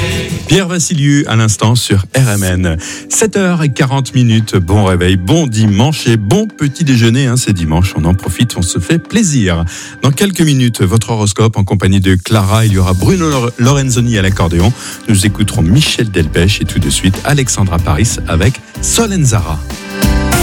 Pierre Vassiliou à l'instant sur RMN. 7h40, bon réveil, bon dimanche et bon petit déjeuner. C'est dimanche, on en profite, on se fait plaisir. Dans quelques minutes, votre horoscope en compagnie de Clara. Il y aura Bruno Lorenzoni à l'accordéon. Nous écouterons Michel Delpech et tout de suite Alexandra Paris avec Solenzara.